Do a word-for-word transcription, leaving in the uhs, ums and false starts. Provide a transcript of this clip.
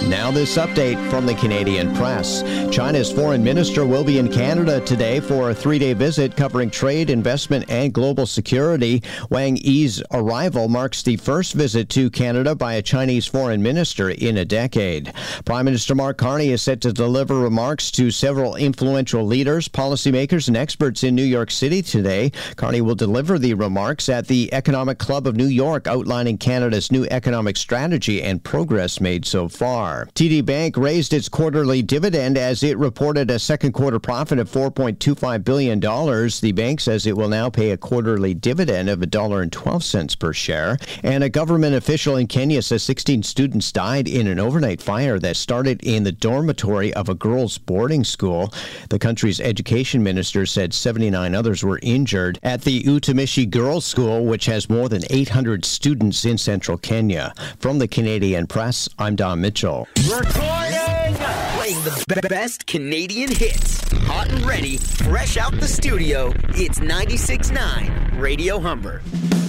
Now this update from the Canadian Press. China's foreign minister will be in Canada today for a three-day visit covering trade, investment, and global security. Wang Yi's arrival marks the first visit to Canada by a Chinese foreign minister in a decade. Prime Minister Mark Carney is set to deliver remarks to several influential leaders, policymakers, and experts in New York City today. Carney will deliver the remarks at the Economic Club of New York, outlining Canada's new economic strategy and progress made so far. T D Bank raised its quarterly dividend as it reported a second quarter profit of four point two five billion dollars. The bank says it will now pay a quarterly dividend of one dollar and twelve cents per share. And a government official in Kenya says sixteen students died in an overnight fire that started in the dormitory of a girls' boarding school. The country's education minister said seventy-nine others were injured at the Utumishi Girls' School, which has more than eight hundred students in central Kenya. From the Canadian Press, I'm Don Mitchell. Recording! Playing the b- best Canadian hits. Hot and ready, fresh out the studio. It's ninety-six point nine Radio Humber.